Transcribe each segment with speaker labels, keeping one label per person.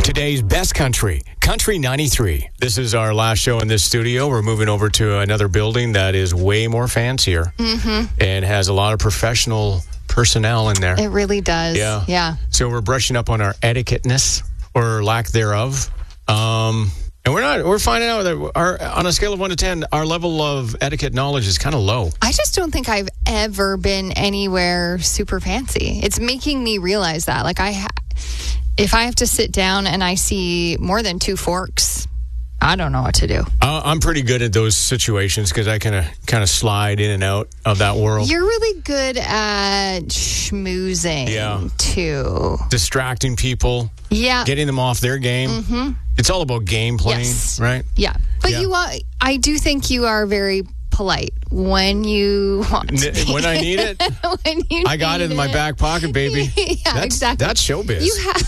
Speaker 1: Today's best country, Country 93. This is our last show in this studio. We're moving over to another building that is way more fancier and has a lot of professional personnel in there.
Speaker 2: It really does.
Speaker 1: Yeah. So we're brushing up on our etiquette-ness or lack thereof. And we're finding out that on a scale of 1 to 10, our level of etiquette knowledge is kind of low.
Speaker 2: I just don't think I've ever been anywhere super fancy. It's making me realize that. Like, if I have to sit down and I see more than 2 forks, I don't know what to do.
Speaker 1: I'm pretty good at those situations because I kind of slide in and out of that world.
Speaker 2: You're really good at schmoozing, too.
Speaker 1: Distracting people.
Speaker 2: Yeah.
Speaker 1: Getting them off their game. Mm-hmm. It's all about game playing, right?
Speaker 2: Yeah. But I do think you are very polite when you want to be.
Speaker 1: When I need it. I got it in my back pocket, baby.
Speaker 2: Exactly.
Speaker 1: That's showbiz.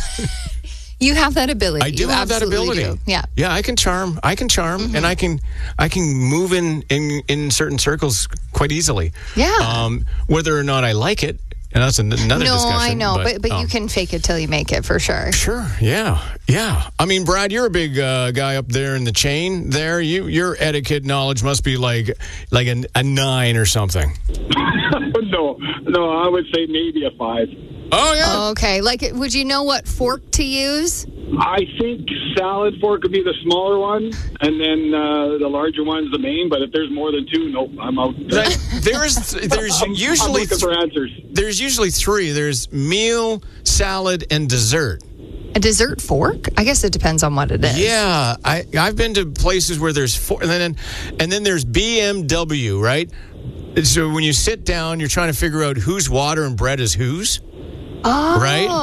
Speaker 2: You have that ability.
Speaker 1: I do have that ability.
Speaker 2: Do. Yeah.
Speaker 1: Yeah, I can charm, and I can move in certain circles quite easily.
Speaker 2: Yeah.
Speaker 1: Whether or not I like it, and that's another discussion.
Speaker 2: No, I know, but you can fake it till you make it, for sure.
Speaker 1: Sure, yeah. I mean, Brad, you're a big guy up there in the chain there. Your etiquette knowledge must be like a 9 or something.
Speaker 3: No, I would say maybe a 5.
Speaker 1: Oh, yeah.
Speaker 2: Okay, would you know what fork to use?
Speaker 3: I think salad fork would be the smaller one, and then the larger one's the main. But if there's more than 2, nope, I'm out.
Speaker 1: There's usually
Speaker 3: I'm looking for answers.
Speaker 1: There's usually 3. There's meal, salad, and dessert.
Speaker 2: A dessert fork? I guess it depends on what it is.
Speaker 1: Yeah, I've been to places where there's 4, and then there's BMW, right? So when you sit down, you're trying to figure out whose water and bread is whose.
Speaker 2: Oh.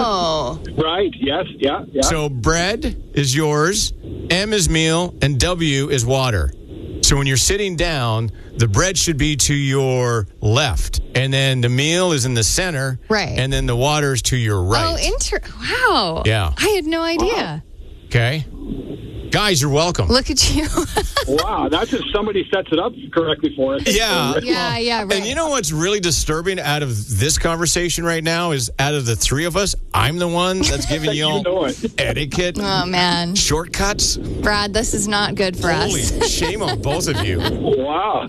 Speaker 3: Right, yes, yeah.
Speaker 1: So bread is yours, M is meal, and W is water. So when you're sitting down, the bread should be to your left, and then the meal is in the center,
Speaker 2: right,
Speaker 1: and then the water is to your right.
Speaker 2: Oh, wow.
Speaker 1: Yeah.
Speaker 2: I had no idea.
Speaker 1: Okay. Guys, you're welcome.
Speaker 2: Look at you.
Speaker 3: Wow, that's if somebody sets it up correctly for us.
Speaker 1: Yeah.
Speaker 2: Yeah, right.
Speaker 1: And you know what's really disturbing out of this conversation right now is out of the 3 of us, I'm the one that's giving you all etiquette.
Speaker 2: Oh, man.
Speaker 1: Shortcuts.
Speaker 2: Brad, this is not good for us.
Speaker 1: Holy shame on both of you.
Speaker 3: Wow.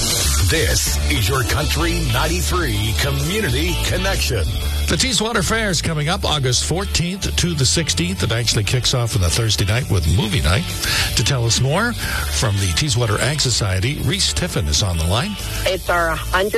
Speaker 4: This is your Country 93 Community Connection.
Speaker 5: The Teeswater Fair is coming up August 14th to the 16th. It actually kicks off on the Thursday night with movie night. To tell us more, from the Teeswater Ag Society, Reese Tiffin is on the line.
Speaker 6: It's our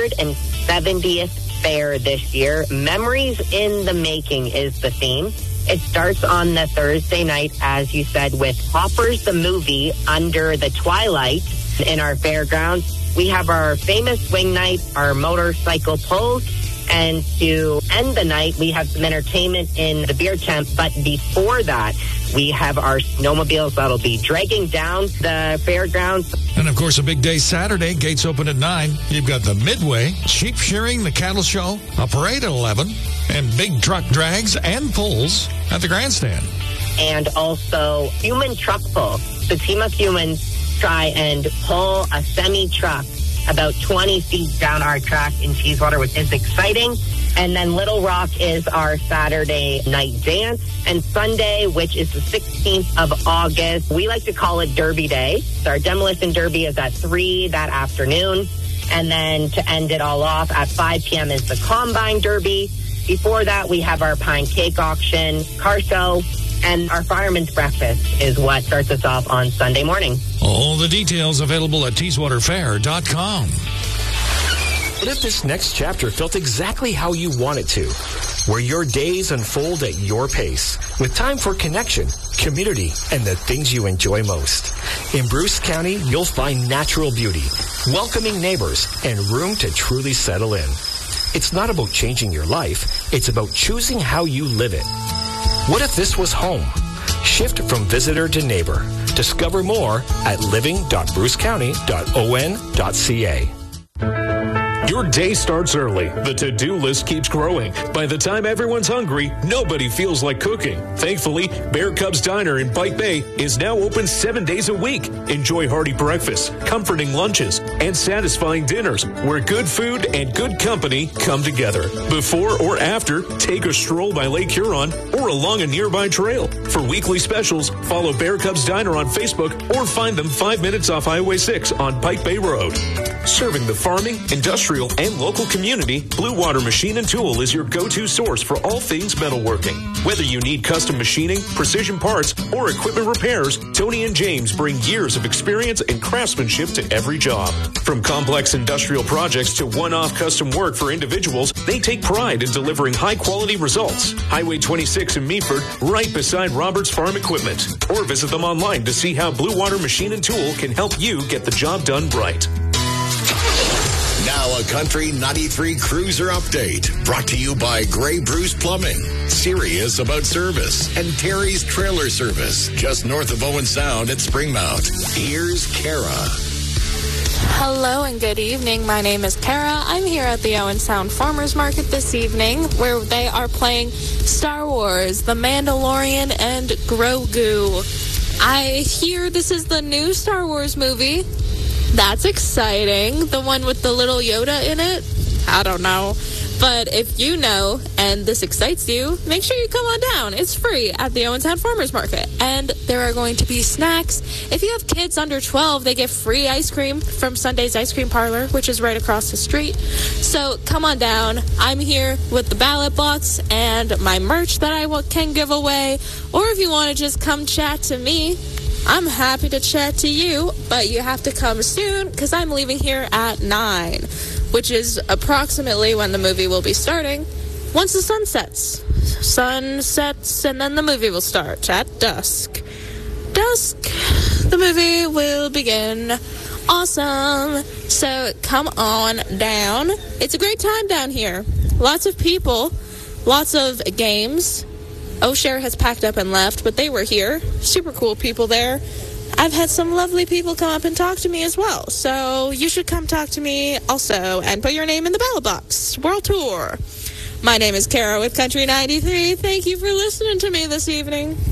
Speaker 6: 170th fair this year. Memories in the Making is the theme. It starts on the Thursday night, as you said, with Hoppers the Movie Under the Twilight in our fairgrounds. We have our famous swing night, our motorcycle pulls, and to end the night, we have some entertainment in the beer tent. But before that, we have our snowmobiles that'll be dragging down the fairgrounds.
Speaker 5: And, of course, a big day Saturday. Gates open at 9. You've got the Midway, sheep shearing, the cattle show, a parade at 11, and big truck drags and pulls at the grandstand.
Speaker 6: And also human truck pull. The team of humans try and pull a semi-truck about 20 feet down our track in Teeswater, which is exciting. And then Little Rock is our Saturday night dance. And Sunday, which is the 16th of August, we like to call it Derby Day. So our Demolition Derby is at 3 that afternoon. And then to end it all off, at 5 p.m. is the Combine Derby. Before that, we have our Pine Cake Auction, car show, and our Fireman's Breakfast is what starts us off on Sunday morning.
Speaker 5: All the details available at teeswaterfair.com.
Speaker 4: What if this next chapter felt exactly how you want it to? Where your days unfold at your pace, with time for connection, community, and the things you enjoy most. In Bruce County, you'll find natural beauty, welcoming neighbors, and room to truly settle in. It's not about changing your life, it's about choosing how you live it. What if this was home? Shift from visitor to neighbor. Discover more at living.brucecounty.on.ca.
Speaker 7: Your day starts early. The to-do list keeps growing. By the time everyone's hungry, nobody feels like cooking. Thankfully, Bear Cubs Diner in Pike Bay is now open 7 days a week. Enjoy hearty breakfasts, comforting lunches, and satisfying dinners where good food and good company come together. Before or after, take a stroll by Lake Huron or along a nearby trail. For weekly specials, follow Bear Cubs Diner on Facebook or find them 5 minutes off Highway 6 on Pike Bay Road. Serving the farming, industrial, and local community, Blue Water Machine and Tool is your go-to source for all things metalworking. Whether you need custom machining, precision parts, or equipment repairs, Tony and James bring years of experience and craftsmanship to every job. From complex industrial projects to one-off custom work for individuals, they take pride in delivering high-quality results. Highway 26 in Meaford, right beside Roberts Farm Equipment. Or visit them online to see how Blue Water Machine and Tool can help you get the job done right.
Speaker 8: Now a Country 93 Cruiser update brought to you by Grey Bruce Plumbing, serious about service, and Terry's Trailer Service, just north of Owen Sound at Springmount. Here's Kara.
Speaker 9: Hello and good evening. My name is Kara. I'm here at the Owen Sound Farmers Market this evening where they are playing Star Wars, The Mandalorian, and Grogu. I hear this is the new Star Wars movie. That's exciting. The one with the little Yoda in it? I don't know. But if you know and this excites you, make sure you come on down. It's free at the Owen Sound Farmers Market. And there are going to be snacks. If you have kids under 12, they get free ice cream from Sunday's Ice Cream Parlor, which is right across the street. So come on down. I'm here with the ballot box and my merch that I can give away. Or if you want to just come chat to me, I'm happy to chat to you, but you have to come soon because I'm leaving here at 9, which is approximately when the movie will be starting. Once the sun sets. Sun sets, and then the movie will start at dusk. The movie will begin. Awesome. So come on down. It's a great time down here. Lots of people, lots of games. O'Share has packed up and left, but they were here. Super cool people there. I've had some lovely people come up and talk to me as well. So you should come talk to me also and put your name in the ballot box. World Tour. My name is Kara with Country 93. Thank you for listening to me this evening.